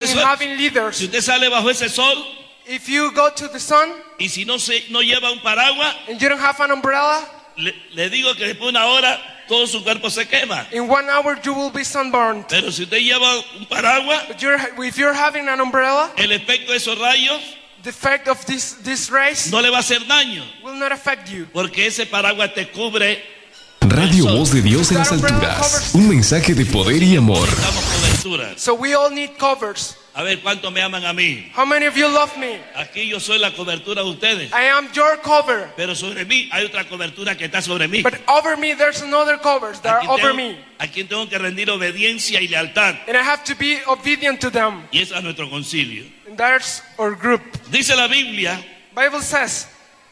having leaders. Si usted sale bajo ese sol If you go to the sun y si no lleva un paraguas, and you don't have an umbrella, le digo que después de una hora todo su cuerpo se quema. in 1 hour you will be sunburned. Pero si usted lleva un paraguas, But if you're having an umbrella, el efecto de esos rayos the effect of this rays no le va a hacer daño, will not affect you. porque ese paraguas te cubre. Radio Voz de Dios en las alturas. Un mensaje de poder y amor. Damos cobertura. So we all need covers. A ver cuánto me aman a mí. How many of you love me? Aquí yo soy la cobertura de ustedes. I am your cover. Pero sobre mí hay otra cobertura que está sobre mí. But over me there's another covers that are over me. A quien tengo que rendir obediencia y lealtad. And I have to be obedient to them. Y eso es nuestro concilio. And that's our group. Dice la Biblia, Bible says,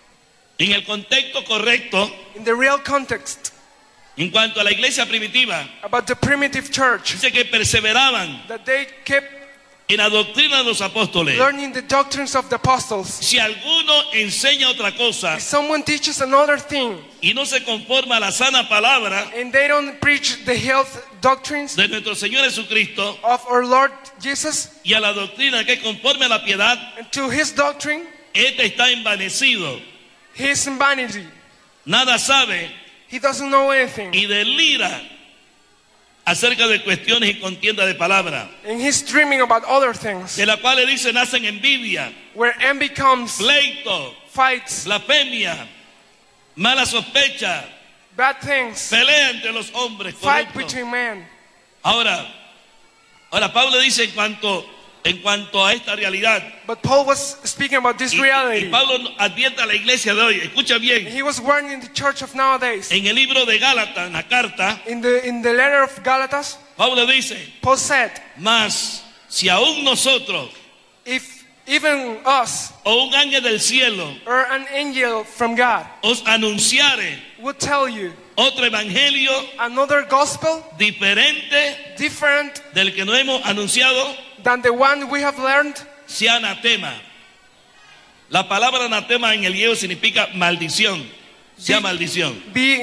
en el contexto correcto, in the real context, en cuanto a la iglesia primitiva, about the primitive church, dice que perseveraban that they kept en la doctrina de los apóstoles. learning the doctrines of the apostles. Si alguno enseña otra cosa If someone teaches another thing y no se conforma a la sana palabra and they don't preach the health doctrines de nuestro Señor Jesucristo of our Lord Jesus y a la doctrina que es conforme a la piedad, and to his doctrine, este está envanecido, he is in vanity. nada sabe He doesn't know anything. y delira acerca de cuestiones y contienda de palabra, And he's dreaming about other things, de la cual le dice nacen envidia, where envy comes, pleito, fights, blasfemia, mala sospecha, bad things, pelea entre los hombres. fight Correcto. between men. Ahora Pablo dice en cuanto a esta realidad, But Paul was speaking about this y reality. Pablo advierte a la iglesia de hoy, escucha bien, He was warning the church of nowadays. en el libro de Gálatas, en la carta, In the letter of Galatas, Pablo dice, Paul said, mas si aún nosotros if even us o un ángel del cielo or an angel from God os anunciare would tell you otro evangelio another gospel diferente different del que nos hemos anunciado, than the one we have learned, sea anatema. La palabra anatema en el griego significa maldición, sea maldición.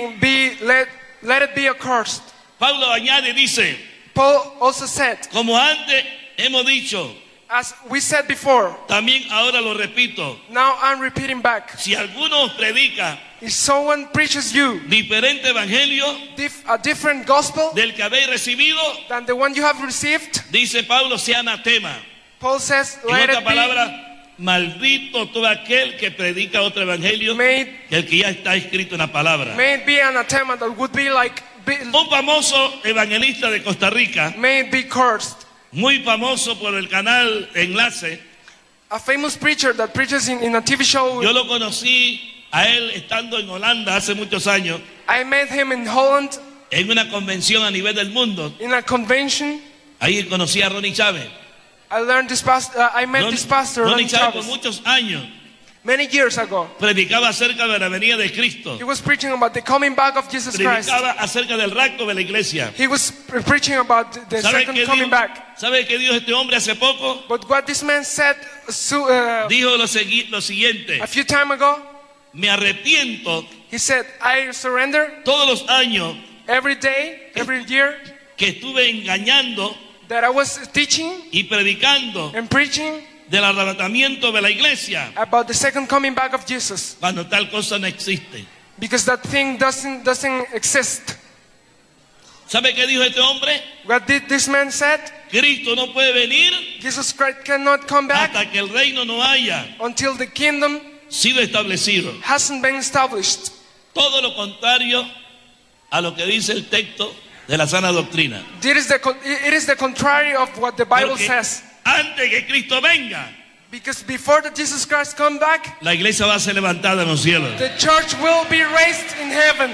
let it be accursed. Pablo añade, dice, Paul also said, como antes hemos dicho, as we said before, también ahora lo repito, now I'm repeating back. si alguno os predica If someone preaches you diferente evangelio a different gospel del que habéis recibido, than the one you have received, dice Pablo, sea anatema. Paul says, En let otra it be palabra, maldito todo aquel que predica otro evangelio made, que el que ya está escrito en la palabra. may it be anathema that would be like, Un famoso evangelista de Costa Rica, may it be cursed. muy famoso por el canal Enlace, A famous preacher that preaches in a TV show. yo lo conocí a él estando en Holanda hace muchos años, I met him in Holland en una convención a nivel del mundo. in a convention. Ahí conocí a Ronnie Chávez. I learned this pastor. I met this pastor Ronnie Ronnie Chávez por Chavez, muchos años many years ago. predicaba acerca de la venida de Cristo. He was preaching about the coming back of Jesus Christ. Predicaba acerca del rapto de la iglesia. He was preaching about the second coming back. ¿Sabe qué dijo este hombre hace poco? But what this man said Dijo lo siguiente: a few time ago, me arrepiento he said, I surrender todos los años every day, every year que estuve engañando that I was teaching y predicando and preaching del arrebatamiento de la iglesia, about the second coming back of Jesus, cuando tal cosa no existe. because that thing doesn't exist. ¿Sabe qué dijo este hombre? What did this man said? Cristo no puede venir Jesus Christ cannot come back hasta que el reino no haya until the kingdom sido establecido. hasn't been established. Todo lo contrario a lo que dice el texto de la sana doctrina. It is the contrary of what the Bible Porque says. antes que Cristo venga, Because before that Jesus Christ come back, la iglesia va a ser levantada en los cielos. the church will be raised in heaven.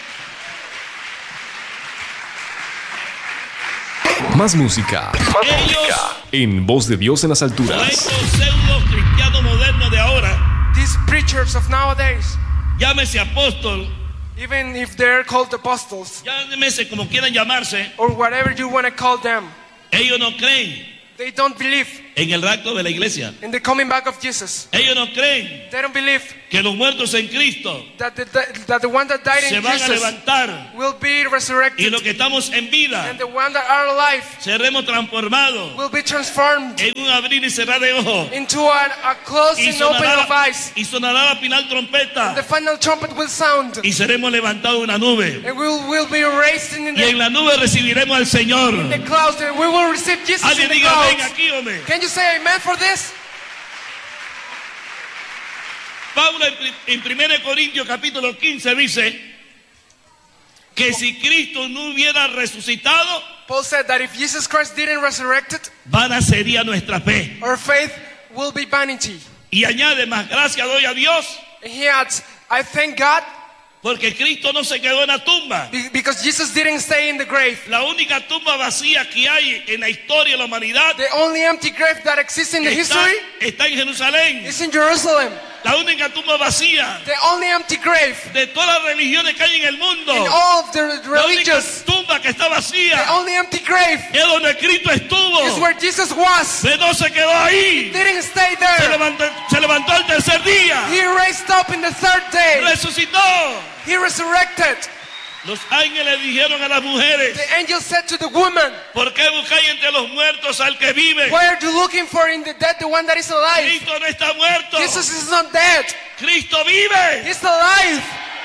Más música. Ellos, En Voz de Dios en las o alturas. estos pseudo cristianos modernos de ahora, These preachers of nowadays, llámese apóstol, even if they're called apostles llámese como quieran llamarse, or whatever you want to call them, ellos no creen they don't believe en el rapto de la iglesia. in the coming back of Jesus. Ellos no creen They don't believe que los muertos en Cristo that the one that died se in van a Jesus levantar will be y resurrected, los que estamos en vida and the one that are alive seremos transformados will be transformed en un abrir y cerrar de ojos. into a closing and opening of eyes. Y sonará la final trompeta The final trumpet will sound, y seremos levantados en una nube. and we will be raised in Y en la nube recibiremos al Señor. the clouds, and we will receive Jesus in Alguien the diga ven clouds. aquí, hombre. Can you say amen for this? Pablo en 1 Corintios capítulo 15 dice que si Cristo no hubiera resucitado, Paul said that if Jesus Christ didn't resurrect it, vana sería nuestra fe. our faith will be vanity. Y añade más, gracias doy a Dios, And he adds, I thank God porque Cristo no se quedó en la tumba. because Jesus didn't stay in the grave. La única tumba vacía que hay en la historia de la humanidad The only empty grave that exists in the history está en Jerusalén. is in Jerusalem. La única tumba vacía The only empty grave de todas las religiones que hay en el mundo. in all of the La única religious, tumba que está the vacía only empty grave es donde Cristo is estuvo. where Jesus was. Pero no se quedó ahí. Didn't stay Se there. levantó al tercer día. He raised up in the third day. Resucitó. He resurrected. Los ángeles dijeron a las mujeres, The angel said to the woman, ¿por qué buscáis entre los muertos al que vive? why are you looking for in the dead the one that is alive? Cristo no está muerto. Jesus is not dead. Cristo vive. He's alive.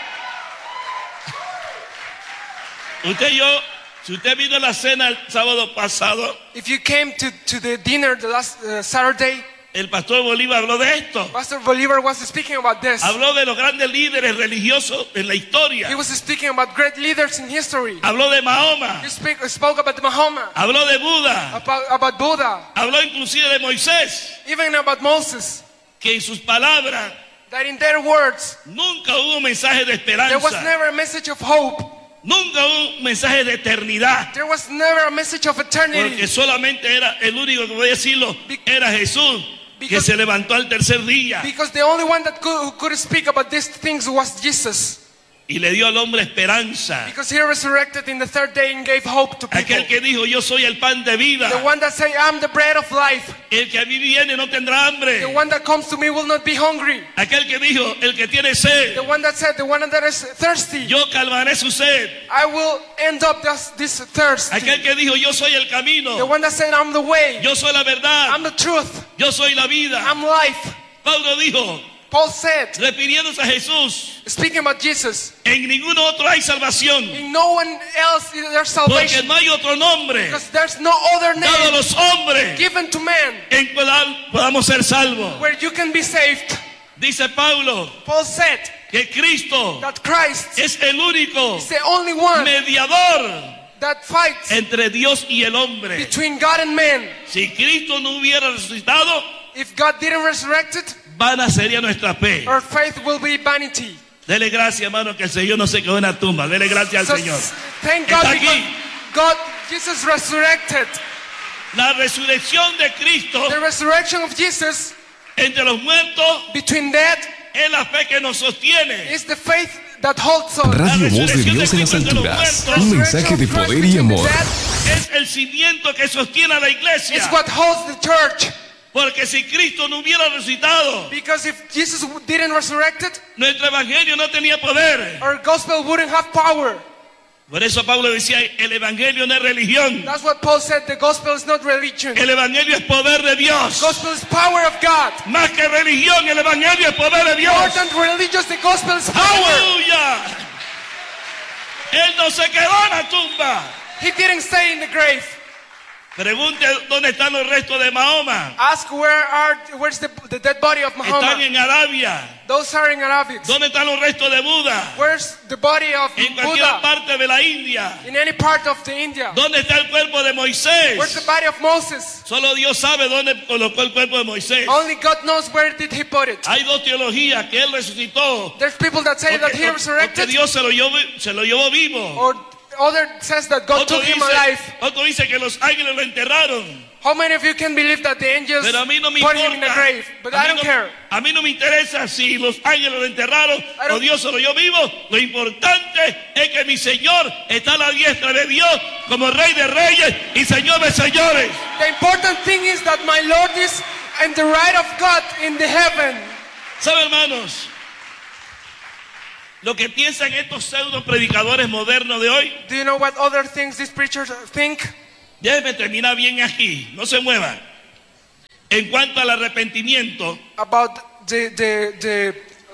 Usted y yo, si usted vino a la cena el sábado pasado, If you came to the dinner the last Saturday, el pastor Bolívar habló de esto. Pastor Bolivar was speaking about this. Habló de los grandes líderes religiosos en la historia. He was speaking about great leaders in history. Habló de Mahoma. He spoke about Muhammad, Habló de Buda. about Buddha, Habló inclusive de Moisés. even about Moses. Que en sus palabras That in their words, nunca hubo mensaje de there was esperanza. never a message of hope. Nunca hubo un mensaje de eternidad. There was never a message of Porque eternity. solamente era el único que podía decirlo, era Jesús, que Because- se levantó al tercer día Because the only one that who could speak about these things was Jesus. y le dio al hombre esperanza. Because he resurrected in the third day and gave hope to people. Aquel que dijo, yo soy el pan de vida. The one that said, I'm the bread of life. El que a mí viene no tendrá hambre. The one that comes to me will not be hungry. Aquel que dijo, el que tiene sed, The one that said, the one that is thirsty, yo calmaré su sed. I will end up this thirst. Aquel que dijo, yo soy el The camino, one that said, I'm the way, yo soy la verdad, I'm the truth, yo soy la vida. I'm life. Pablo dijo, Paul said, refiriéndose a Jesús, speaking about Jesus, en ningún otro hay salvación, in no one else is there porque salvation. no hay otro nombre Because there's no other dado a name los hombres given to man en cual podamos ser salvos. where you can be saved. Dice Pablo Paul said que Cristo that Christ es el único is the only one mediador that fights entre Dios y el hombre. between God and man. Si Cristo no hubiera resucitado, If God didn't resurrect it, vana sería nuestra fe. our faith will be vanity. Dele gracias, hermano, que el Señor no se quedó en la tumba. Dele gracias So, al Señor. thank God Está because aquí. God, Jesus resurrected. La resurrección de Cristo The resurrection of Jesus entre los muertos between dead es la fe que nos sostiene. is the faith that holds us. Radio Voz de Dios en las alturas. Un mensaje de poder y amor. Es el cimiento que sostiene a la iglesia. It's what holds the church. Porque si Cristo no hubiera resucitado, Because if Jesus didn't resurrect it, nuestro evangelio no tenía poder. our gospel wouldn't have power. Por eso Pablo decía, el evangelio no es religión. That's what Paul said. The gospel is not religion. El evangelio es poder de Dios. Gospel is power of God. Más que religión, el evangelio es poder de Dios. More than religious, the gospel is power. Aleluya. Él no se quedó en la tumba. He didn't stay in the grave. Pregunte dónde están los restos de Mahoma. Ask where's the dead body of Están Muhammad? en Arabia. Those are in Arabic. ¿Dónde están los restos de Buda? Where's the body of En cualquier Buddha? parte de la India. In any part of the India. ¿Dónde está el cuerpo de Where's Moisés? the body of Moses? Solo Dios sabe dónde colocó el cuerpo de Moisés. Only God knows where did he put it. Hay dos teologías, que él resucitó. There's people that say that he O que resurrected, Dios se lo llevó vivo. or other says that God Otro took him alive. dice que los ángeles lo enterraron. How many of you can believe that the angels Pero a mí no me put him in the importa. grave? But I don't care. A mí no me interesa si los ángeles lo enterraron don't- o Dios o yo vivo. Lo importante es que mi Señor está a la diestra de Dios como Rey de Reyes y Señor de Señores. The important thing is that my Lord is in the right of God in the heaven. ¿Sabe, hermanos? Lo que piensan estos pseudo predicadores modernos de hoy. Do you know what other things these preachers think? Déjenme terminar bien aquí, no se muevan. En cuanto al arrepentimiento, About the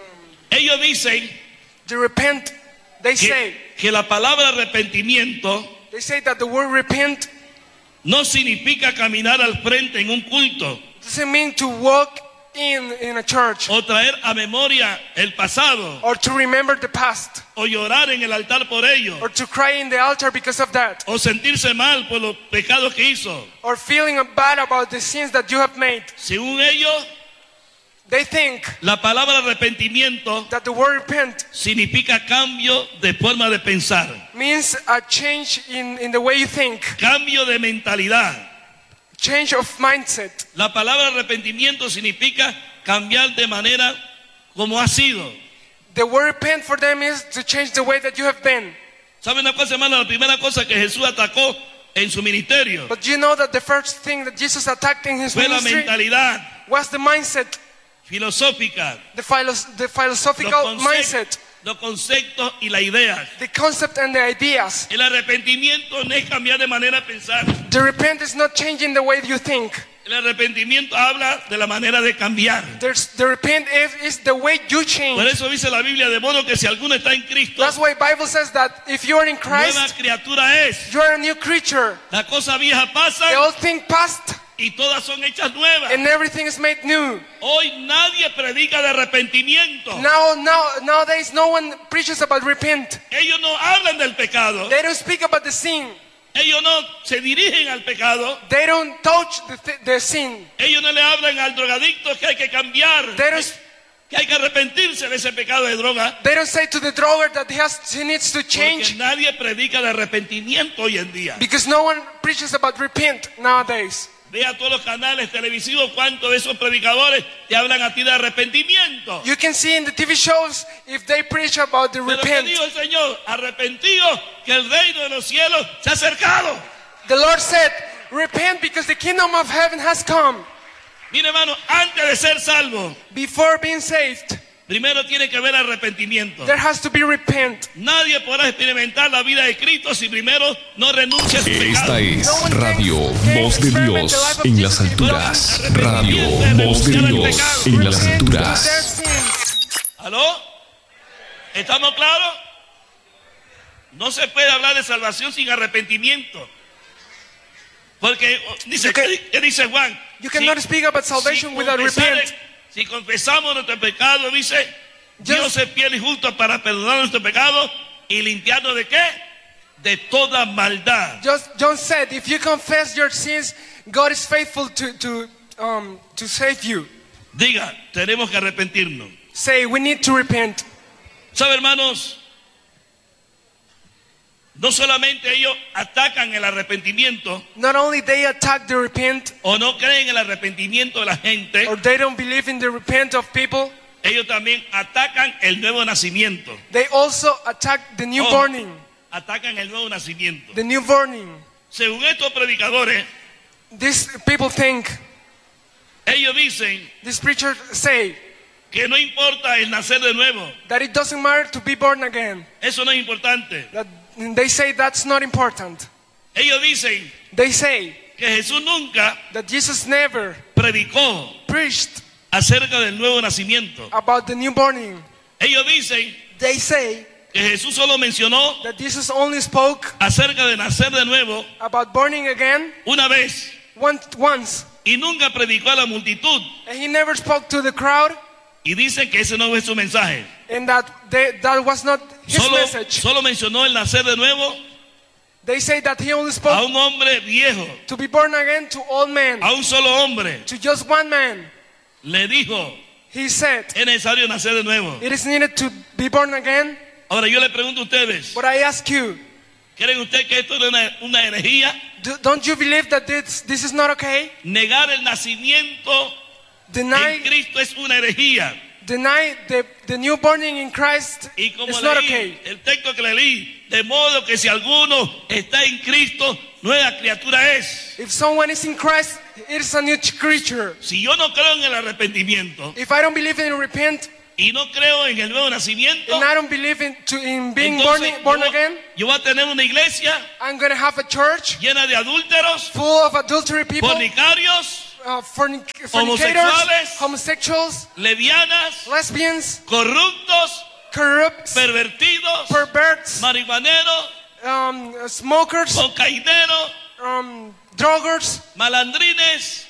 ellos dicen repent. They say que la palabra arrepentimiento that the word repent no significa caminar al frente en un culto doesn't mean to walk in a church o traer a memoria el pasado or to remember the past o llorar en el altar por ello or to cry in the altar because of that o sentirse mal por los pecados que hizo. or feeling bad about the sins that you have made. Según ellos, They think la palabra arrepentimiento that the word repent significa cambio de forma de pensar, means a change in the way you think, cambio de mentalidad. change of mindset. La palabra arrepentimiento significa cambiar de manera como ha sido. The word repent for them is to change the way that you have been. ¿Sabe una cosa, hermano? La primera cosa que Jesús atacó en su ministerio But you know that the first thing that Jesus attacked in his fue la ministry mentalidad was the mindset, filosófica, the philosophical mindset, los conceptos y las ideas. the concept and the ideas. El arrepentimiento no es cambiar de manera de pensar. The repent is not changing the way you think. El arrepentimiento habla de la manera de cambiar. The repent is the way you change. Por eso dice la Biblia, de modo que si alguno está en Cristo, That's why Bible says that if you are in nueva Christ, criatura es. you are a new creature. Las cosas viejas pasan The old thing passed y todas son hechas nuevas. and everything is made new. Hoy nadie predica de arrepentimiento. Nowadays, no one preaches about repent. Ellos no hablan del pecado. They don't speak about the sin. Ellos no se dirigen al pecado. They don't touch the sin. Ellos no le hablan al drogadicto que hay que cambiar, They don't, que hay que arrepentirse de ese pecado de droga. they don't say to the droger that he needs to Porque change nadie predica de arrepentimiento hoy en día. because no one preaches about repent nowadays. Vea todos los canales televisivos cuántos de esos predicadores te hablan a ti de arrepentimiento. You can see in the TV shows if they preach about the Pero ¿qué repent. dijo el Señor? Arrepentidos, que el reino de los cielos se ha acercado. The Lord said, repent because the kingdom of heaven has come. Mire, hermano, antes de ser salvo, Before being saved, primero tiene que haber arrepentimiento. there has to be repent. Nadie podrá experimentar la vida de Cristo si primero no renuncia a su pecado. Esta es Radio Voz de Dios en las alturas. Radio Voz de Dios en las Repent of their alturas. sins. ¿Aló? ¿Estamos claros? No se puede hablar de salvación sin arrepentimiento. Porque dice, ¿qué dice Juan? You cannot speak about salvation without repent. Si confesamos nuestro pecado, dice, Dios es fiel y justo para perdonar nuestro pecado y limpiarnos de qué? De toda maldad. John said, if you confess your sins, God is faithful to save you. Diga, tenemos que arrepentirnos. Say, we need to repent. ¿Sabe, hermanos? No solamente ellos atacan el arrepentimiento Not only they attack the repent, o no creen en el arrepentimiento de la gente, or they don't believe in the repent of people, ellos también atacan el nuevo nacimiento. they also attack the new Oh. borning. Atacan el nuevo nacimiento. The new borning. Según estos predicadores, These people think, ellos dicen these preachers say, que no importa el nacer de nuevo. that it doesn't matter to be born again. Eso no es importante. That they say that's not important. Ellos dicen They say que Jesús nunca that Jesus never predicó preached acerca del nuevo nacimiento. about the new borning. Ellos dicen They say que Jesús solo mencionó that Jesus only spoke acerca de nacer de nuevo about born again una vez once, y nunca predicó a la multitud. and he never spoke to the crowd, Y dicen que ese no es su mensaje. and that was not his message. Solo mencionó el nacer de nuevo They say that he only a spoke un hombre viejo, to be born again to all men, a un solo hombre. to just one man. Le dijo, He said, es necesario nacer de nuevo. it is needed to be born again. Ahora yo le pregunto a ustedes, But I ask you, ¿Creen ustedes que esto es una herejía? Don't you believe that this is not okay? Negar el nacimiento Deny en Cristo es una herejía. the new born in Christ Y como is not leí, okay. el texto que leí, de modo que si alguno está en Cristo, nueva criatura es. If someone is in Christ, it is a new creature. Si yo no creo en el arrepentimiento If I don't believe in repent, y no creo en el nuevo nacimiento, and I don't believe in being entonces born again, yo voy a tener una iglesia I'm going to have a church llena de adúlteros, full of adultery people, fornicarios, fornicators, homosexuales, homosexuals, lesbianas, lesbians, corruptos, corrupt, pervertidos, perverts, marihuaneros, smokers, cocaineros, druggers. malandrines.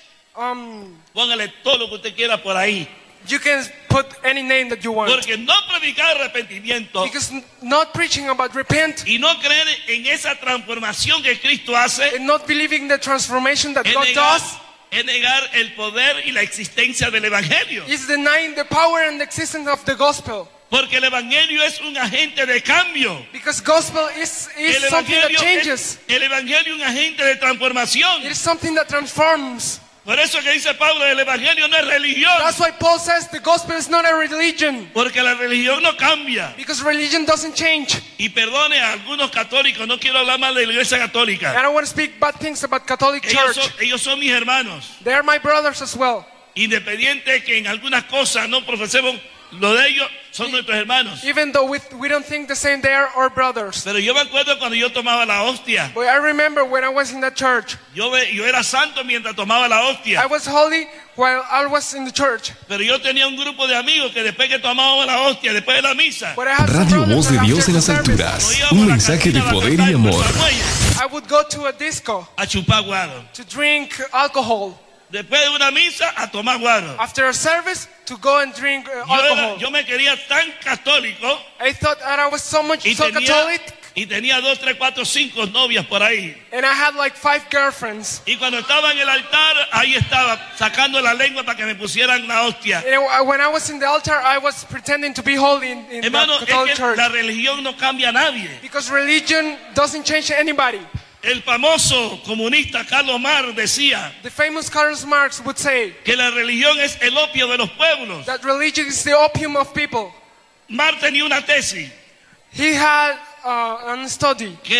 Póngale todo lo que usted quiera por ahí. You can put any name that you want. Porque no predicar arrepentimiento Because not preaching about repent y no creer en esa transformación que Cristo hace and not believing the transformation that es God does negar el poder y la existencia del Evangelio. is denying the power and the existence of the gospel. Porque el Evangelio es un agente de cambio. Because gospel is El something that Evangelio changes. el Evangelio es un agente de transformación. It is something that transforms. Por eso que dice Pablo, el Evangelio no es religión. That's why Paul says the gospel is not a religion. Porque la religión no cambia. Because religion doesn't change. Y perdone a algunos católicos, no quiero hablar mal de la iglesia I católica. don't want to speak bad things about Catholic Church. Ellos son mis hermanos. They are my brothers as well. Independiente que en algunas cosas no profesemos lo de ellos, son nuestros hermanos. Even though we don't think the same, they are our brothers. Pero yo me acuerdo cuando yo tomaba la hostia. But I remember when I was in that church. Yo era santo mientras tomaba la I hostia. was holy while I was in the church. Pero yo tenía un grupo de amigos que después que tomábamos la hostia, después de la misa, But I had some Radio brothers Voz de that Dios after en las the service, alturas. nos íbamos Un a la mensaje de cantina poder Bacatá y en amor. Puerto Armuelles I would go to a disco a chupar guaro. to drink alcohol. Después de una misa, a tomar guaro. After a service, to go and drink alcohol. Yo me quería tan católico I thought that I was so y Catholic, tenía 2, 3, 4, 5 novias por ahí. and I had like 5 girlfriends. Y cuando estaba en el altar, ahí estaba sacando la lengua para que me pusieran la hostia. And when I was in the altar, I was pretending to be holy in Hermano, the Catholic es que Church. la religión no cambia a nadie. Because religion doesn't change anybody. El famoso comunista Carlos Marx decía The famous Karl Marx would say que la religión es el opio de los pueblos. that religion is the opium of people. Marx tenía una tesis He had an study que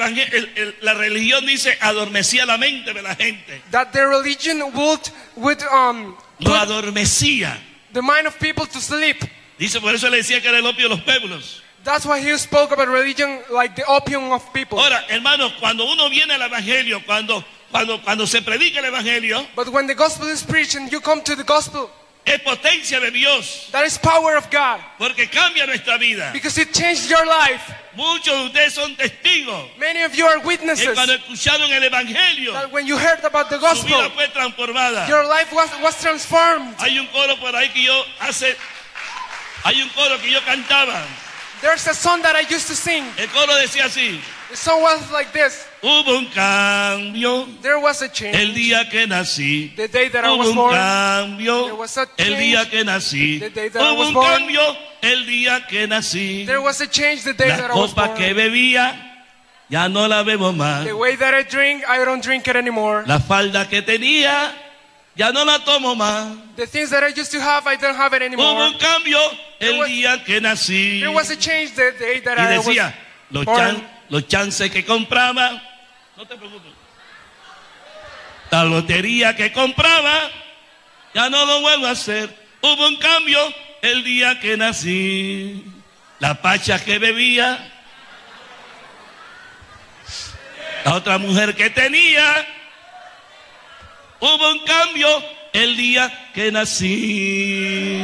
la religión dice adormecía la mente de la gente. that the religion would Lo put adormecía. the mind of people to sleep. Dice, por eso le decía que era el opio de los pueblos. That's why he spoke about religion like the opium of people. Ahora, hermanos, cuando uno viene al evangelio, cuando se predica el evangelio, But when the gospel is preached and you come to the gospel, es potencia de Dios, that is power of God. porque cambia nuestra vida. Because it changed your life. Muchos de ustedes son testigos Many of you are que witnesses cuando escucharon el evangelio, that when you heard about the su vida gospel, fue transformada. your life was transformed. Hay un coro por ahí que hay un coro que yo cantaba. There's a song that I used to sing. El coro decía así: The song was like this. hubo un cambio There was a change. el día que nací. The day that I Hubo was un born. cambio There was a el change día que nací. the day that I Hubo was un born. cambio el día que nací. There was a change the day La that I was copa born. que bebía ya no la bebo más. The way that I drink, I don't drink it anymore. La falda que tenía ya no la tomo más. The things that I used to have, I don't have it Hubo anymore. un cambio el was- día que nací. There was a change the day that Y I was decía, los born. chances que compraba, no te preocupes, la lotería que compraba, ya no lo vuelvo a hacer. Hubo un cambio el día que nací. La pacha que bebía, la otra mujer que tenía, hubo un cambio el día que nací.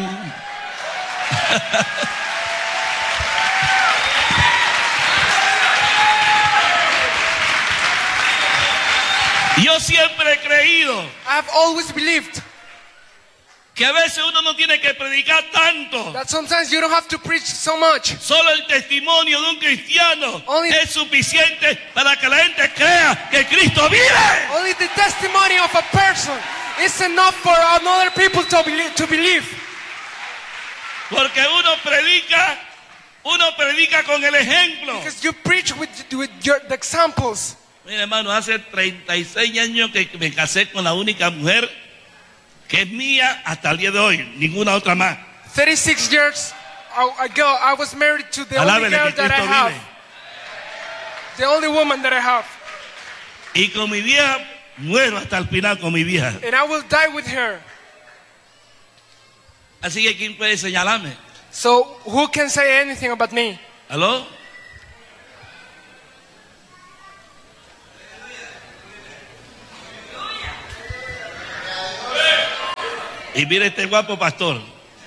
Yo siempre he creído I've always believed que a veces uno no tiene que predicar tanto. that sometimes you don't have to preach so much. Solo el testimonio de un cristiano Only- es suficiente para que la gente crea que Cristo vive. Only the testimony of a person is enough for other people to believe. Porque uno predica Uno predica con el ejemplo. Because you preach with the examples. Mira, hermano, hace 36 años que me casé con la única mujer que es mía hasta el día de hoy, ninguna otra más. 36 years ago, I was married to the only Alábele girl que that I Cristo have. vive. The only woman that I have. Y con mi vieja muero hasta el final con mi vieja. And I will die with her. Así que ¿quién puede señalarme? So who can say anything about me? ¿Aló? Y mire este guapo pastor.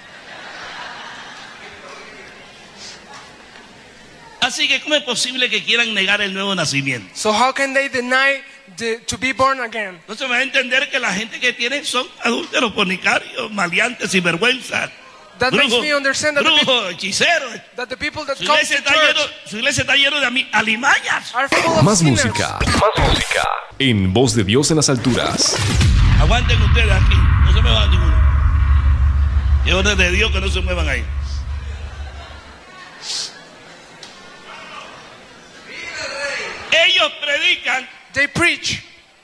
Así que ¿cómo es posible que quieran negar el nuevo nacimiento? So how can they deny to be born again? No se va a entender que la gente que tiene son adúlteros, fornicarios, maleantes, sinvergüenzas, That makes me understand that brujos, hechiceros. the people that Su come iglesia, to está lleno, church su iglesia está lleno de alimañas. are full of Más sinners. música. Más música. En Voz de Dios en las alturas. Aguanten ustedes aquí, no se muevan ninguno. Que orden de Dios que no se muevan ahí. Ellos predican, They preach.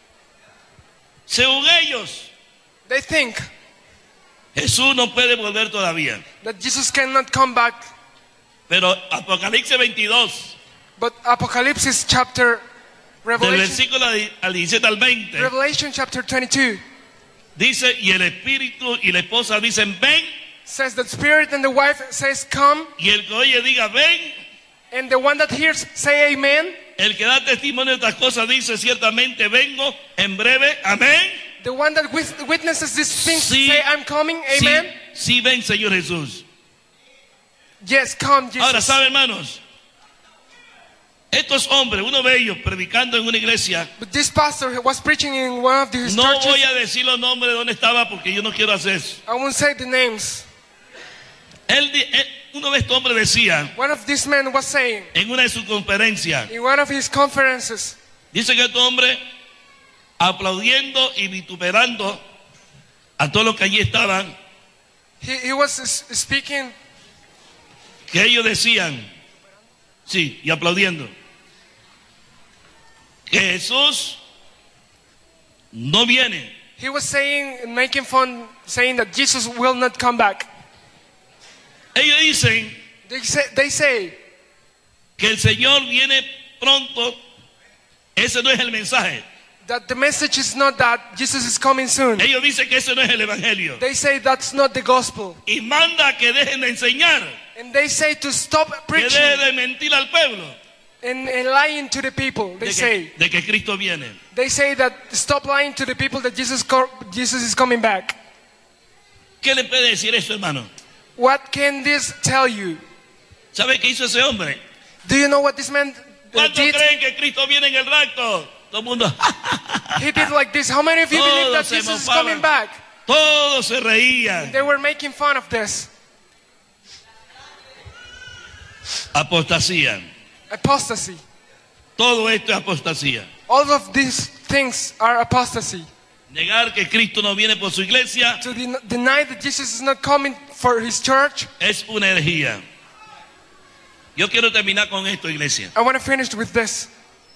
según ellos, They think Jesús no puede volver todavía. that Jesus cannot come back. Pero Apocalipsis 22, But Apocalypse chapter, del Revelation, versículo al 17 al 20, Revelation chapter 22 dice, y el espíritu y la esposa dicen, ven, says the spirit and the wife says come, y el que oye diga, ven, and the one that hears say amen. el que da testimonio de estas cosas dice, ciertamente vengo en breve, amén. The one that witnesses these things Sí. say I'm coming, amen. Sí, ven, Señor Jesús. Yes, come Jesus. Ahora, ¿saben, hermanos? Estos hombres, uno de ellos predicando en una iglesia, But this pastor was preaching in one of these no churches. voy a decir los nombres de dónde estaba porque yo no quiero hacer eso. I won't say the names. Uno de estos hombres decía One of these men was saying en una de sus conferencias, in one of his conferences, dice que este hombre aplaudiendo y vituperando a todos los que allí estaban, he was speaking, que ellos decían, sí, y aplaudiendo, que Jesús no viene. he was saying, making fun, saying that Jesus will not come back. Ellos dicen They say que el Señor viene pronto. Ese no es el mensaje. that the message is not that Jesus is coming soon. Ellos dicen que ese no es el evangelio. They say that's not the gospel. Y manda que dejen de enseñar, And they say to stop que preaching dejen de mentir al pueblo, and lying to the people. They say. de que Cristo viene. They say that stop lying to the people that Jesus is coming back. ¿Qué le puede decir eso, hermano? What can this tell you? ¿Sabe qué hizo ese hombre? Do you know what this man ¿Cuántos did? creen que Cristo viene en el rapto? Todo el mundo. He did like this. How many of you believe that Todos se Jesus is mofaban. coming back? Todos se reían. They were making fun of this. Apostasía. Apostasy. Todo esto es apostasía. All of these things are apostasy. Negar que Cristo no viene por su iglesia To deny that Jesus is not coming for his church. es una herejía. Yo quiero terminar con esto, iglesia. I want to finish with this.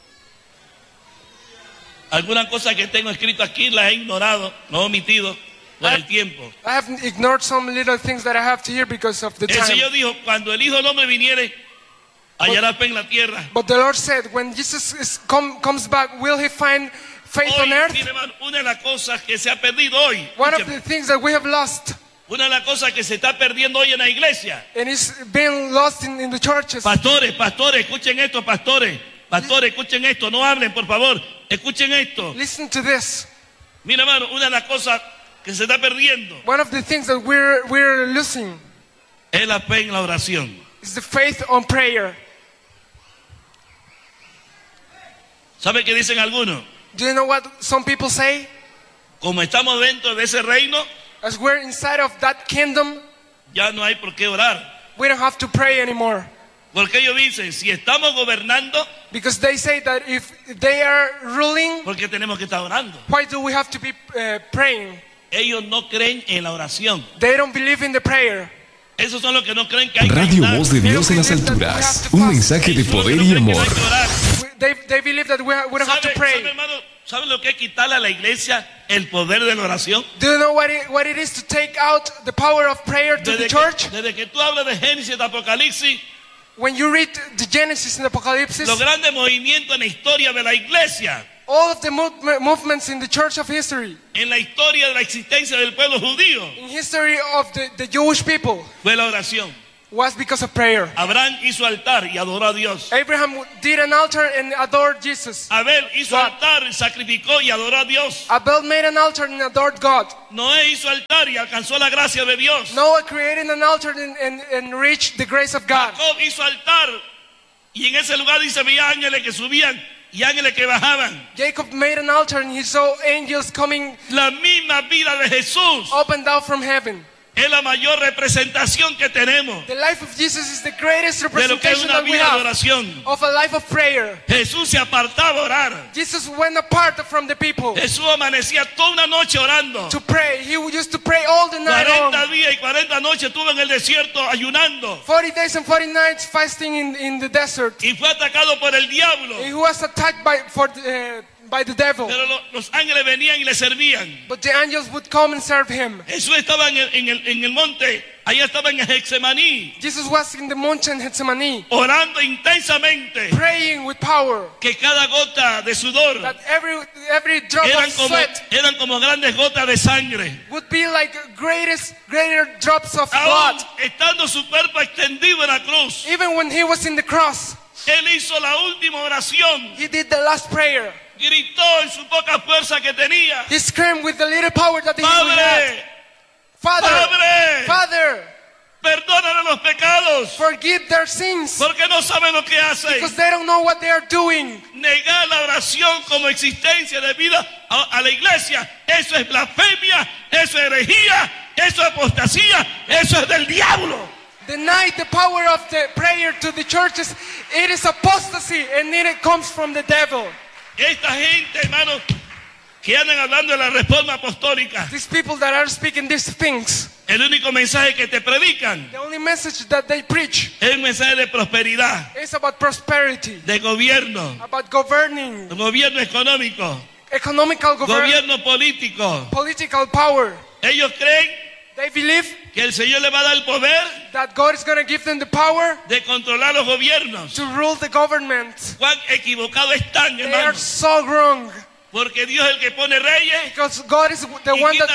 Algunas cosas que tengo escrito aquí las he ignorado, no he omitido por el tiempo. I have ignored some little things that I have to hear because of the El Señor time. dijo, cuando el Hijo del Hombre viniere, hallará fe en la tierra. But the Lord said, when Jesus comes back, will he find faith Hoy, on earth? mire, hermano, una de las cosas que se ha perdido hoy, One of escúcheme, the things that we have lost, una de las cosas que se está perdiendo hoy en la iglesia. and it's been lost in the churches. Pastores, escuchen esto, pastores, escuchen esto, no hablen, por favor, escuchen esto. Listen to this. Mira, hermano, una de las cosas que se está perdiendo One of the things that we're losing es la fe en la oración. is the faith on prayer. ¿Sabe qué dicen algunos? Do you know what some people say? Como estamos dentro de ese reino, As we're inside of that kingdom, ya no hay por qué orar. we don't have to pray anymore. Porque ellos dicen, si estamos gobernando, Because they say that if they are ruling, ¿por qué tenemos que estar orando? why do we have to be praying? Ellos no creen en la oración. They don't believe in the prayer. Esos son los que no creen que hay que Radio ayunar. Voz de Dios en las alturas. Un mensaje de Esos son los poder que y no creen que no amor. hay que orar. They believe that we don't have to pray. hermano, ¿sabe lo que es quitarle a la iglesia el poder de la oración? Do you know what it is to take out the power of prayer to the church? Desde que tú hablas de Génesis, de Apocalipsis, When you read the Genesis and Apocalypse, los grandes movimientos en la historia de la iglesia, all of the movements in the church of history, en la historia de la existencia del pueblo judío, in history of the Jewish people, fue la oración. was because of prayer. Abraham hizo altar y adoró a Dios. Abraham did an altar and adored Jesus. Abel hizo God. altar y sacrificó y adoró a Dios. Abel made an altar and adored God. Noé hizo altar y alcanzó la gracia de Dios. Noah created an altar and reached the grace of God. Jacob hizo altar y en ese lugar dice había ángeles que subían y ángeles que bajaban. Jacob made an altar and he saw angels coming La misma vida de Jesús up and down from heaven. es la mayor representación que tenemos The life of Jesus is the greatest de lo que es representation una that we vida de have oración. of a life of prayer. Jesús se apartaba a orar. Jesus went apart from the people Jesús amanecía toda una noche orando. to pray. He used to pray all the night 40 long. días y 40 noches estuvo en el desierto ayunando 40 days and 40 nights fasting in the desert. y fue atacado por el diablo. He was attacked by the devil. Pero los ángeles venían y le servían. But the angels would come and serve him. Jesús estaba en el monte, allá estaba en Getsemaní, Jesus was in the mountain Gethsemane, orando intensamente, praying with power. que cada gota de sudor That every drop of sweat eran como grandes gotas de sangre. would be like greater drops of Aún blood. estando su cuerpo extendido en la cruz, Even when he was in the cross, él hizo la última oración, he did the last prayer. gritó en su poca fuerza que tenía: He screamed with the little power that he had. Padre, Father, Padre, Father, perdónale los pecados, forgive their sins porque no saben lo que hacen. because they don't know what they are doing. Negar la oración como existencia de vida a la iglesia, eso es blasfemia, eso es herejía, eso es apostasía, eso es del diablo. Deny the power of the prayer to the churches. It is apostasy and it comes from the devil. Esta gente, hermanos, que andan hablando de la reforma apostólica, These people that are speaking these things, el único mensaje que te predican the only message that they preach es un mensaje de prosperidad, is about prosperity, de gobierno, about governing, gobierno económico, economical gobierno político. political power. Ellos creen They believe que el Señor le va a dar el poder that God is going to give them the power de controlar los gobiernos. to rule the government. Cuán equivocado están, They are hermanos, so wrong porque Dios es el que pone reyes because God is the y one quita